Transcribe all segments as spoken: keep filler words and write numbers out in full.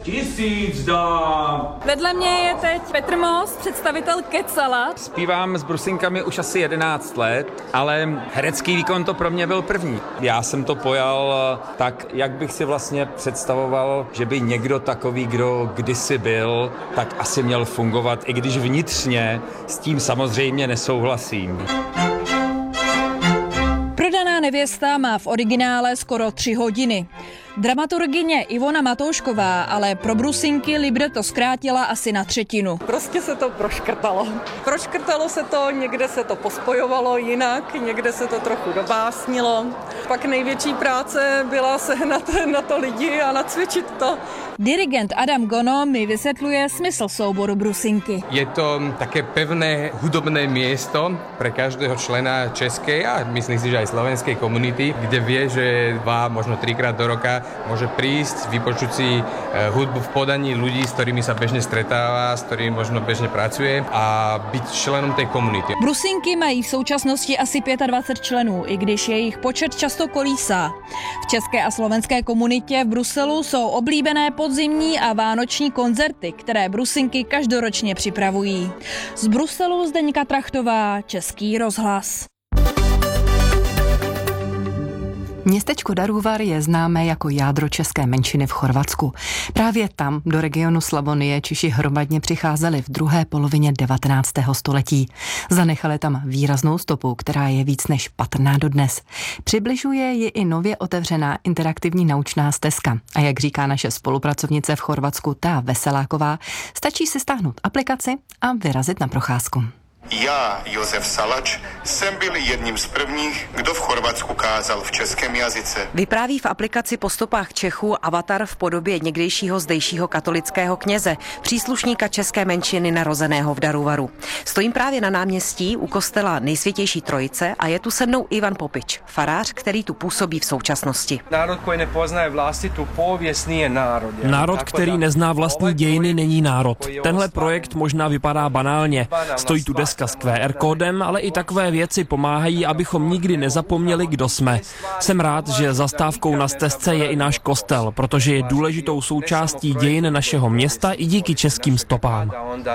Tisíc dá. Vedle mě je teď Petr Most, představitel Kecala. Zpívám s brusinkami už asi jedenáct let, ale herecký výkon to pro mě byl první. Já jsem to pojal tak, jak bych si vlastně představoval, že by někdo takový, kdo kdysi byl, tak asi měl fungovat, i když vnitřně s tím samozřejmě nesouhlasím. Prodaná nevěsta má v originále skoro tři hodiny. Dramaturgyně Ivona Matoušková ale pro brusinky libreto zkrátila asi na třetinu. Prostě se to proškrtalo. Proškrtalo se to, někde se to pospojovalo jinak, někde se to trochu dobásnilo. Pak největší práce byla sehnat na to lidi a nacvičit to. Dirigent Adam Gono mi vysvětluje smysl souboru brusinky. Je to také pevné hudobné miesto pre každého člena českej a myslím si, že aj slovenskej komunity, kde vie, že dva, možno trikrát do roka môže prísť, vypočuť si hudbu v podaní ľudí, s ktorými sa bežne stretáva, s ktorými možno bežne pracuje a byť členom tej komunity. Brusinky mají v současnosti asi dvacet pět členů, i když jejich počet často kolísá. V české a slovenské komunitě v Bruselu jsou oblíbené podzimní a vánoční koncerty, které brusinky každoročně připravují. Z Bruselu Zdeňka Trachtová, Český rozhlas. Městečko Daruvar je známé jako jádro české menšiny v Chorvatsku. Právě tam do regionu Slavonie Češi hromadně přicházeli v druhé polovině devatenáctého století. Zanechali tam výraznou stopu, která je víc než patrná dodnes. Přibližuje ji i nově otevřená interaktivní naučná stezka. A jak říká naše spolupracovnice v Chorvatsku Tea Veseláková, stačí si stáhnout aplikaci a vyrazit na procházku. Já, Josef Salač, jsem byl jedním z prvních, kdo v Chorvatsku kázal v českém jazyce. Vypráví v aplikaci po stopách Čechů avatar v podobě někdejšího zdejšího katolického kněze, příslušníka české menšiny narozeného v Daruvaru. Stojím právě na náměstí u kostela Nejsvětější Trojice a je tu se mnou Ivan Popič, farář, který tu působí v současnosti. Národ, který nepozná vlastitu pověst, nie národ. Národ, který nezná vlastní dějiny, není národ. Tenhle projekt možná vypadá banálně. Stojí tu deska s Q R kódem, ale i takové věci pomáhají, abychom nikdy nezapomněli, kdo jsme. Jsem rád, že zastávkou na stezce je i náš kostel, protože je důležitou součástí dějin našeho města i díky českým stopám.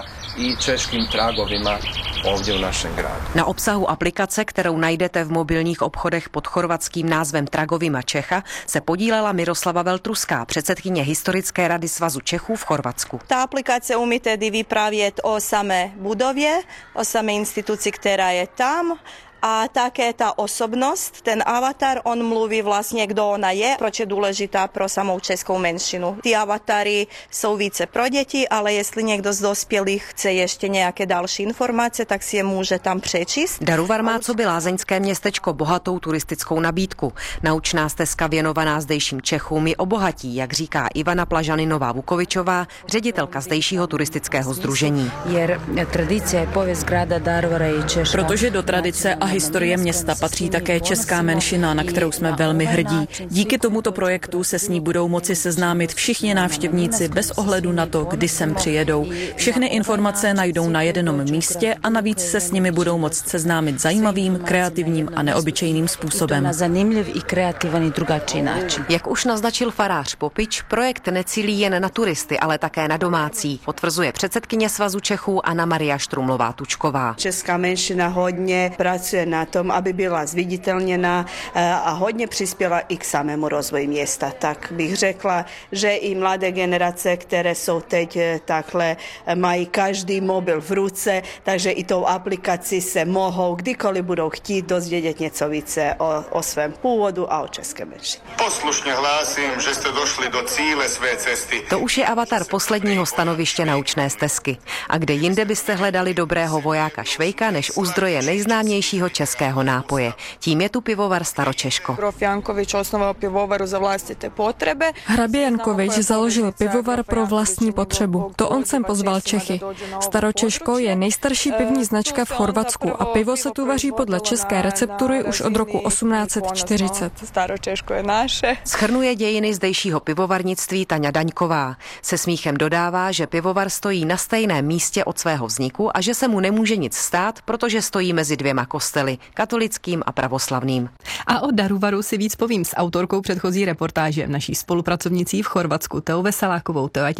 Na obsahu aplikace, kterou najdete v mobilních obchodech pod chorvatským názvem Tragovima Čecha, se podílela Miroslava Veltruská, předsedkyně historické rady Svazu Čechů v Chorvatsku. Ta aplikace umí tedy vyprávět o samé budově, o samé instituci, která je tam. A také ta osobnost, ten avatar, on mluví vlastně, kdo ona je, proč je důležitá pro samou českou menšinu. Ty avatary jsou více pro děti, ale jestli někdo z dospělých chce ještě nějaké další informace, tak si je může tam přečíst. Daruvar má co by lázeňské městečko bohatou turistickou nabídku. Naučná stezka věnovaná zdejším Čechům ji obohatí, jak říká Ivana Plažaninová Vukovičová, ředitelka zdejšího turistického sdružení. Protože do tradice a historie města patří také česká menšina, na kterou jsme velmi hrdí. Díky tomuto projektu se s ní budou moci seznámit všichni návštěvníci bez ohledu na to, kdy sem přijedou. Všechny informace najdou na jednom místě a navíc se s nimi budou moct seznámit zajímavým, kreativním a neobyčejným způsobem. Jak už naznačil farář Popič, projekt necílí jen na turisty, ale také na domácí, potvrzuje předsedkyně Svazu Čechů Anna Maria Štrumlová-Tučková. Česká menšina hodně pracuje na tom, aby byla zviditelněná a hodně přispěla i k samému rozvoji města. Tak bych řekla, že i mladé generace, které jsou teď takhle, mají každý mobil v ruce, takže i tou aplikací se mohou, kdykoliv budou chtít, dozvědět něco více o, o svém původu a o české menšině. Poslušně hlásím, že jste došli do cíle své cesty. To už je avatar posledního stanoviště naučné stezky. A kde jinde byste hledali dobrého vojáka Švejka, než u zdroje nejznámějšího českého nápoje. Tím je tu pivovar Staročeško. Jankovič osnoval pivovaru za vlastité potřeby. Hrabě Jankovič založil pivovar pro vlastní potřebu. To on sem pozval Čechy. Staročeško je nejstarší pivní značka v Chorvatsku a pivo se tu vaří podle české receptury už od roku osmnáct set čtyřicet. Staročeško je naše. Shrnuje dějiny zdejšího pivovarnictví Taňa Daňková. Se smíchem dodává, že pivovar stojí na stejném místě od svého vzniku a že se mu nemůže nic stát, protože stojí mezi dvěma kostely, katolickým a pravoslavným. A o Daruvaru si víc povím s autorkou předchozí reportáže, naší spolupracovnicí v Chorvatsku Teou Veselákovou. Teo,